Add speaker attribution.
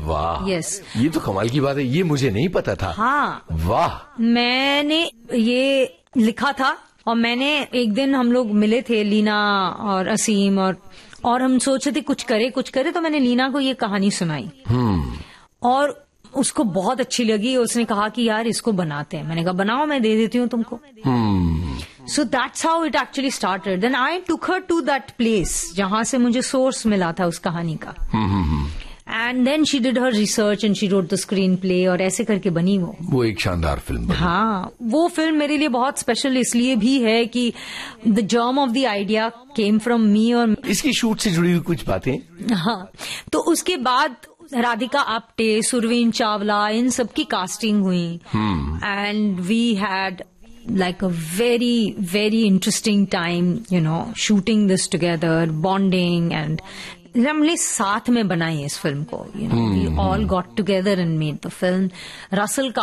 Speaker 1: वाह,
Speaker 2: यस,
Speaker 1: ये तो कमाल की बात है, ये मुझे नहीं पता था।
Speaker 2: हाँ,
Speaker 1: वाह,
Speaker 2: मैंने ये लिखा था और मैंने एक दिन हम लोग मिले थे, लीना और असीम, और हम सोचे थे कुछ करे, तो मैंने लीना को ये कहानी सुनाई और उसको बहुत अच्छी लगी। उसने कहा कि यार इसको बनाते हैं। मैंने कहा बनाओ, मैं दे देती हूँ तुमको। So that's how it actually started. Then I took her to that place जहां से मुझे सोर्स मिला था उस कहानी का। And then she did her research and she wrote the screen play, और ऐसे करके बनी वो
Speaker 1: एक शानदार फिल्म बनी।
Speaker 2: हाँ, वो फिल्म मेरे लिए बहुत स्पेशल इसलिए भी है कि the germ of the idea came from me. और
Speaker 1: इसकी शूट से जुड़ी हुई कुछ बातें,
Speaker 2: हाँ, तो उसके बाद राधिका आप्टे, सुरवीन चावला, इन सब की कास्टिंग हुई and we had like a very, very interesting time, you know, shooting this together, bonding, and हमने साथ में बनाई इस फिल्म को, you know, we all got together and made the film. Russell